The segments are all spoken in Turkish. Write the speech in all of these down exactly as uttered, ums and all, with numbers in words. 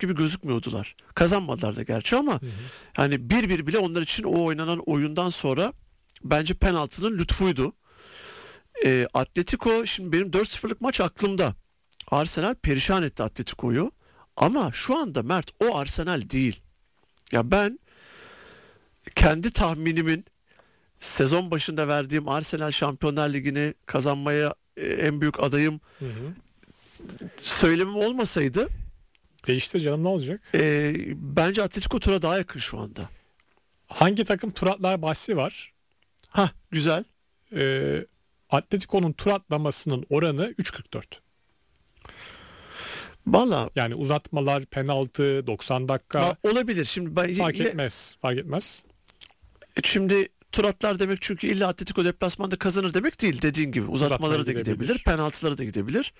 gibi gözükmüyordular. Kazanmadılar da gerçi ama hı hı. hani bir bir bile onlar için o oynanan oyundan sonra bence penaltının lütfuydu. E, Atletico, şimdi benim dört sıfırlık maç aklımda. Arsenal perişan etti Atletico'yu. Ama şu anda Mert o Arsenal değil. Ya ben kendi tahminimin, sezon başında verdiğim Arsenal Şampiyonlar Ligi'ni kazanmaya e, en büyük adayım hı hı. söylemim olmasaydı, değişti canım, ne olacak? E, bence Atletico tura daha yakın şu anda. Hangi takım tur atlar bahsi var? Ha, güzel. E, Atletico'nun tur atlamasının oranı üç kırk dört. Valla. Yani uzatmalar, penaltı, doksan dakika. Ha, olabilir. Şimdi ben fark y- etmez. Fark etmez. Şimdi tur atlar demek çünkü illa Atletico deplasmanda kazanır demek değil. Dediğin gibi uzatmaları da gidebilir, penaltıları da gidebilir.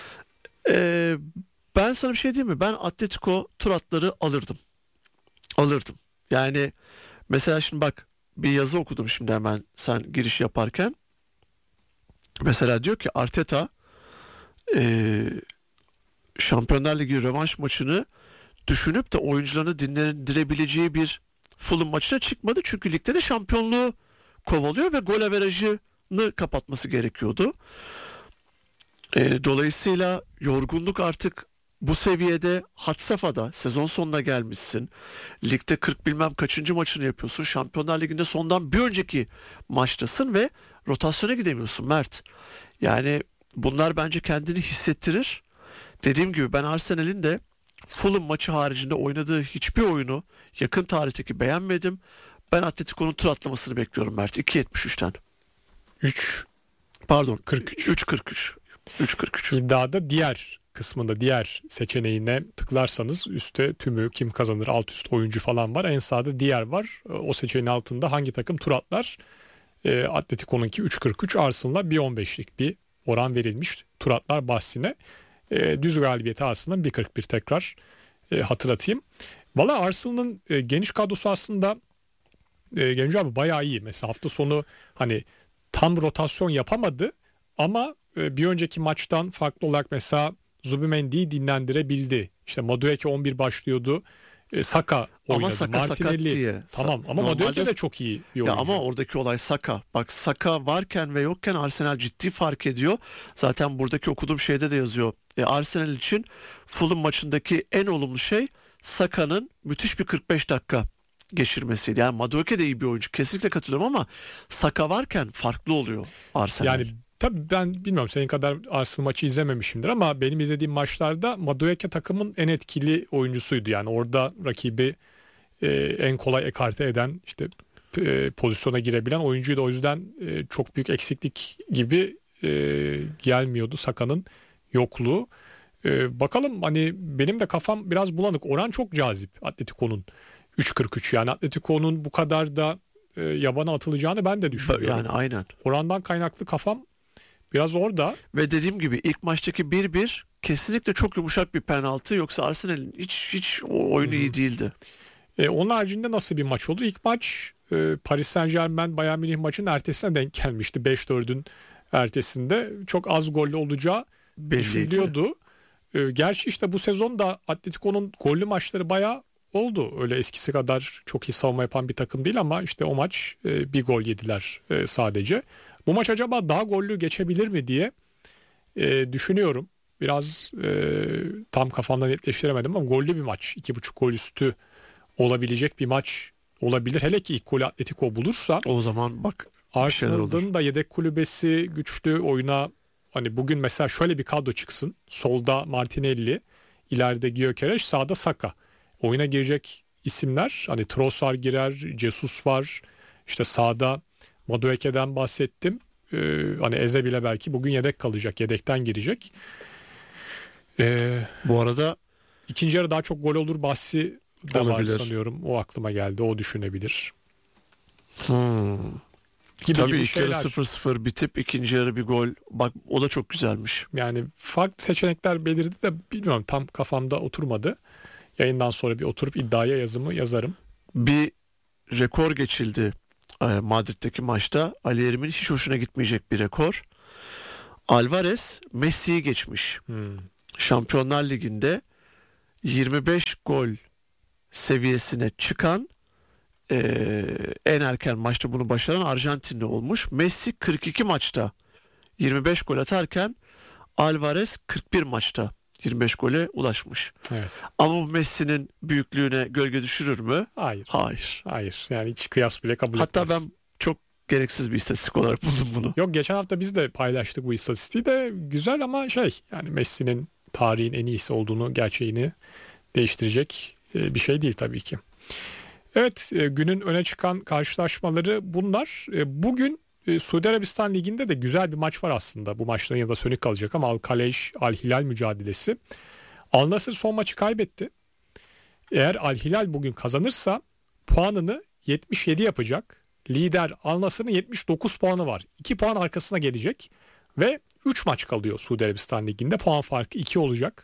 Ee, ben sana bir şey diyeyim mi? Ben Atletico tur atları alırdım. Alırdım. Yani mesela şimdi bak, bir yazı okudum şimdi hemen sen giriş yaparken. Mesela diyor ki Arteta ee, Şampiyonlar Ligi rövanş maçını düşünüp de oyuncularını dinlendirebileceği bir Fulham maçına çıkmadı. Çünkü ligde de şampiyonluğu kovalıyor ve gol averajını kapatması gerekiyordu. E, dolayısıyla yorgunluk artık bu seviyede, had safhada, sezon sonuna gelmişsin. Ligde kırk bilmem kaçıncı maçını yapıyorsun. Şampiyonlar Ligi'nde sondan bir önceki maçtasın ve rotasyona gidemiyorsun Mert. Yani bunlar bence kendini hissettirir. Dediğim gibi ben Arsenal'in de Fulham maçı haricinde oynadığı hiçbir oyunu yakın tarihteki beğenmedim. Ben Atletico'nun tur atlamasını bekliyorum Mert. iki yetmiş üçten. üç Pardon kırk üç. üç kırk üç. üç kırk üç. İddiada diğer kısmında, diğer seçeneğine tıklarsanız üstte tümü, kim kazanır, alt üst oyuncu falan var. En sağda diğer var. O seçeneğin altında hangi takım tur atlar? E, Atletico'nunki üç kırk üç, Arsenal'a bir on beşlik bir oran verilmiş tur atlar bahsine. E, düz galibiyeti aslında bir kırk bir, tekrar e, hatırlatayım. Valla Arsenal'ın e, geniş kadrosu aslında e, Genco abi bayağı iyi. Mesela hafta sonu hani tam rotasyon yapamadı ama e, bir önceki maçtan farklı olarak mesela Zubimendi'yi dinlendirebildi. İşte Madueke on bir başlıyordu. E, Saka oynadı. Ama Saka Martinelli, sakat diye. tamam ama Normalde... Madueke de çok iyi bir oyuncu. Ya ama oradaki olay Saka. Bak, Saka varken ve yokken Arsenal ciddi fark ediyor. Zaten buradaki okuduğum şeyde de yazıyor. E, Arsenal için Fulham maçındaki en olumlu şey Saka'nın müthiş bir kırk beş dakika geçirmesiydi. Yani Madueke de iyi bir oyuncu. Kesinlikle katılıyorum ama Saka varken farklı oluyor Arsenal. Yani tabii ben bilmiyorum, senin kadar Arsenal maçı izlememişimdir ama benim izlediğim maçlarda Madueke takımın en etkili oyuncusuydu. Yani orada rakibi e, en kolay ekarte eden, işte e, pozisyona girebilen oyuncuydu. O yüzden e, çok büyük eksiklik gibi e, gelmiyordu Saka'nın yokluğu. E, bakalım, hani benim de kafam biraz bulanık. Oran çok cazip Atletico'nun üç kırk üç, yani Atletico'nun bu kadar da e, yabana atılacağını ben de düşünüyorum. Yani aynen. Orandan kaynaklı kafam biraz orada. Ve dediğim gibi ilk maçtaki bir bir kesinlikle çok yumuşak bir penaltı, yoksa Arsenal'in hiç hiç o oyunu Hı-hı. iyi değildi. E, onun haricinde nasıl bir maç oldu? İlk maç e, Paris Saint-Germain Bayern Münih maçının ertesine denk gelmişti. beş dördün ertesinde çok az gollü olacağı düşünülüyordu. E, gerçi işte bu sezon da Atletico'nun gollü maçları bayağı oldu. Öyle eskisi kadar çok iyi savunma yapan bir takım değil ama işte o maç e, bir gol yediler e, sadece. Bu maç acaba daha gollü geçebilir mi diye e, düşünüyorum. Biraz e, tam kafamda netleştiremedim ama gollü bir maç. iki buçuk gol üstü olabilecek bir maç olabilir. Hele ki ilk golü Atletico bulursa. O zaman bak, Arsenal'ın da yedek kulübesi güçlü, oyuna hani bugün mesela şöyle bir kadro çıksın. Solda Martinelli, ileride Gyökeres, sağda Saka. Oyuna girecek isimler, hani Trossard girer, Jesus var. İşte sağda Madueke'den bahsettim. Ee, hani Eze bile belki bugün yedek kalacak, yedekten girecek. Ee, Bu arada ikinci yarı daha çok gol olur bahsi da olabilir. var sanıyorum. O aklıma geldi, o düşünebilir. Hmm. Gibi Tabii gibi ilk şeyler. yarı sıfır sıfır bitip ikinci yarı bir gol. Bak, o da çok güzelmiş. Yani farklı seçenekler belirdi de bilmiyorum, tam kafamda oturmadı. Yayından sonra bir oturup iddiaya yazımı yazarım. Bir rekor geçildi Madrid'deki maçta. Ali Erim'in hiç hoşuna gitmeyecek bir rekor. Alvarez Messi'yi geçmiş. Hmm. Şampiyonlar Ligi'nde yirmi beş gol seviyesine çıkan e, en erken maçta bunu başaran Arjantinli olmuş. Messi kırk iki maçta yirmi beş gol atarken Alvarez kırk bir maçta yirmi beş gole ulaşmış. Evet. Ama bu Messi'nin büyüklüğüne gölge düşürür mü? Hayır. Hayır. Hayır. Yani hiç kıyas bile kabul Hatta etmez. ben çok gereksiz bir istatistik olarak buldum bunu. Yok, geçen hafta biz de paylaştık bu istatistiği de, güzel ama şey, yani Messi'nin tarihin en iyisi olduğunu, gerçeğini değiştirecek bir şey değil tabii ki. Evet, günün öne çıkan karşılaşmaları bunlar. Bugün Suudi Arabistan Ligi'nde de güzel bir maç var aslında. Bu maçların yanında sönük kalacak ama Al-Kalej Al-Hilal mücadelesi. Al-Nassr son maçı kaybetti. Eğer Al-Hilal bugün kazanırsa puanını yetmiş yedi yapacak. Lider Al-Nassr'ın yetmiş dokuz puanı var. iki puan arkasına gelecek ve üç maç kalıyor Suudi Arabistan Ligi'nde. Puan farkı iki olacak.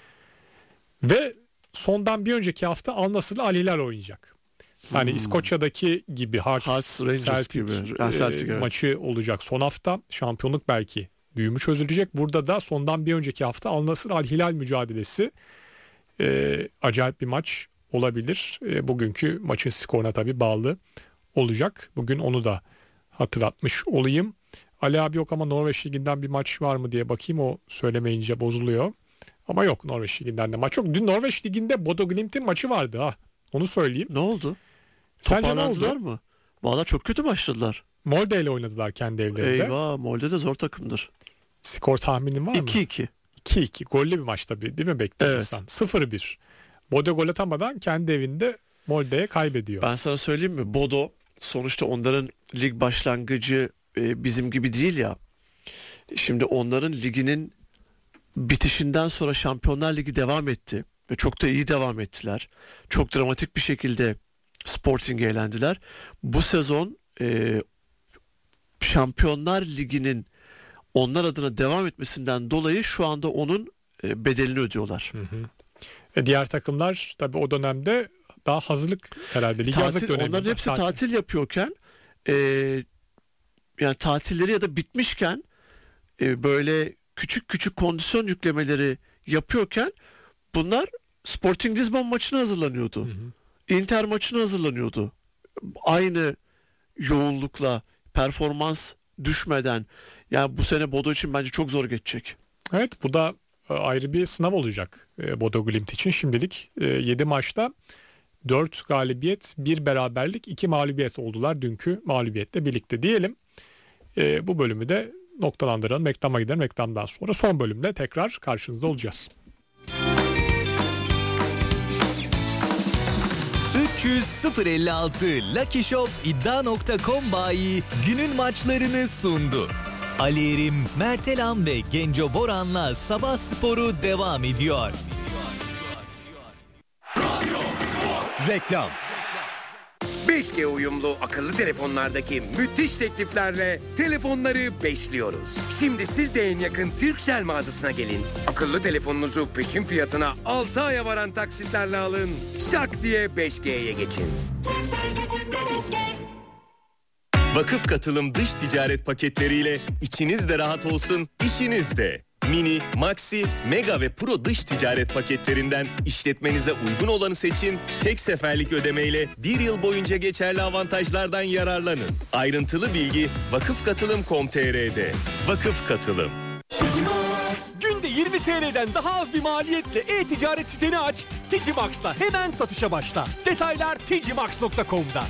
Ve sondan bir önceki hafta Al-Nassr'la Al-Hilal oynayacak. Hani hmm. İskoçya'daki gibi Hearts, Hearts Rangers Celtic, gibi yani Celtic, e, evet. maçı olacak son hafta. Şampiyonluk belki düğümü çözülecek. Burada da sondan bir önceki hafta Al-Nassr Al-Hilal mücadelesi. E, acayip bir maç olabilir. E, bugünkü maçın skoruna tabii bağlı olacak. Bugün onu da hatırlatmış olayım. Ali abi yok ama Norveç Ligi'nden bir maç var mı diye bakayım, o söylemeyince bozuluyor. Ama yok, Norveç Ligi'nden de maç yok. Dün Norveç Ligi'nde Bodo Glimt'in maçı vardı ha. Onu söyleyeyim. Ne oldu? Sence ne oldu? mı? Valla çok kötü başladılar. Molde ile oynadılar kendi evlerinde. Eyvah, Molde de zor takımdır. Skor tahminin var mı? iki iki. iki iki. Gollü bir maç tabii, değil mi, bekliyor evet. insan? sıfır bir. Bodo gol atamadan kendi evinde Molde'ye kaybediyor. Ben sana söyleyeyim mi? Bodo sonuçta onların lig başlangıcı e, bizim gibi değil ya. Şimdi onların liginin bitişinden sonra Şampiyonlar Ligi devam etti. Ve çok da iyi devam ettiler. Çok dramatik bir şekilde Sporting'e elendiler. Bu sezon e, Şampiyonlar Ligi'nin onlar adına devam etmesinden dolayı şu anda onun e, bedelini ödüyorlar. Hı hı. E diğer takımlar tabii o dönemde daha hazırlık herhalde. Lig hazırlık döneminde. Onların hepsi tatil, tatil yapıyorken e, yani tatilleri ya da bitmişken e, böyle küçük küçük kondisyon yüklemeleri yapıyorken bunlar Sporting Lisbon maçına hazırlanıyordu. Hı hı. Inter maçına hazırlanıyordu. Aynı yoğunlukla, performans düşmeden. Yani bu sene Bodo için bence çok zor geçecek. Evet, bu da ayrı bir sınav olacak Bodo Glimt için. Şimdilik yedi maçta dört galibiyet, bir beraberlik, iki mağlubiyet oldular dünkü mağlubiyetle birlikte diyelim. Bu bölümü de noktalandıralım. Reklama gidelim. Reklamdan sonra son bölümde tekrar karşınızda olacağız. üç yüz sıfır elli altı Lucky Shop iddia nokta com bayi günün maçlarını sundu. Ali Erim, Mert Elan ve Genco Boran'la Sabah Sporu devam ediyor. Reklam. beş G uyumlu akıllı telefonlardaki müthiş tekliflerle telefonları beşliyoruz. Şimdi siz de en yakın Turkcell mağazasına gelin. Akıllı telefonunuzu peşin fiyatına altı aya varan taksitlerle alın. Şak diye beş G'ye geçin. Vakıf Katılım dış ticaret paketleriyle içiniz de rahat olsun, işiniz de. Mini, Maxi, Mega ve Pro dış ticaret paketlerinden işletmenize uygun olanı seçin. Tek seferlik ödemeyle bir yıl boyunca geçerli avantajlardan yararlanın. Ayrıntılı bilgi vakıf katılım nokta com nokta t r'de. Vakıf Katılım. Günde yirmi T L'den daha az bir maliyetle e-ticaret siteni aç. Digimax'ta hemen satışa başla. Detaylar digimax nokta com'da.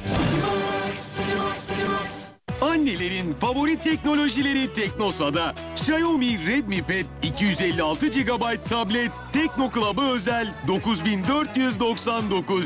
Annelerin favori teknolojileri Teknosa'da. Xiaomi Redmi Pad iki yüz elli altı gigabayt tablet Tekno Club'a özel dokuz bin dört yüz doksan dokuz